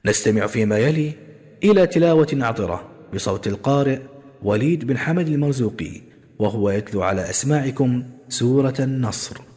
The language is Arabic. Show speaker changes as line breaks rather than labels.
نستمع فيما يلي إلى تلاوة عطرة بصوت القارئ وليد بن حمد المرزوقي، وهو يتلو على أسماعكم سورة النصر.